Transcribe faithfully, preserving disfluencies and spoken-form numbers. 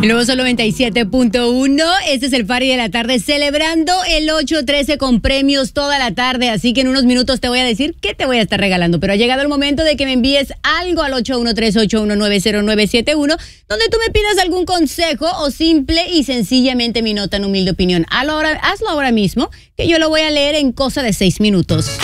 Nuevo Sol noventa y siete punto uno, este es el party de la tarde, celebrando el ocho trece con premios toda la tarde, así que en unos minutos te voy a decir qué te voy a estar regalando, pero ha llegado el momento de que me envíes algo al ocho uno tres, ocho uno nueve, cero nueve siete uno, donde tú me pidas algún consejo o simple y sencillamente mi nota en humilde opinión. Hazlo ahora, hazlo ahora mismo, que yo lo voy a leer en cosa de seis minutos.